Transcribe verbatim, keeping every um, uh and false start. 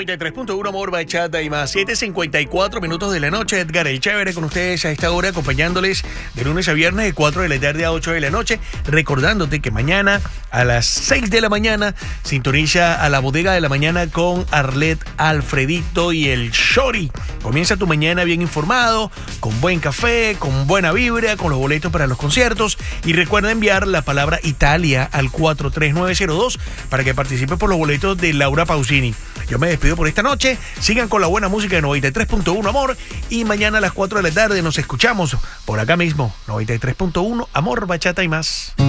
noventa y tres punto uno Amor, Bachata y más. siete cincuenta y cuatro minutos de la noche. Edgar el Chévere con ustedes a esta hora, acompañándoles de lunes a viernes de cuatro de la tarde a ocho de la noche. Recordándote que mañana a las seis de la mañana sintoniza a la bodega de la mañana con Arlet, Alfredito y el Shori. Comienza tu mañana bien informado, con buen café, con buena vibra, con los boletos para los conciertos. Y recuerda enviar la palabra Italia al cuatro tres nueve cero dos para que participe por los boletos de Laura Pausini. Yo me despido por esta noche. Sigan con la buena música de noventa y tres punto uno Amor. Y mañana a las cuatro de la tarde nos escuchamos por acá mismo. noventa y tres punto uno Amor, Bachata y más.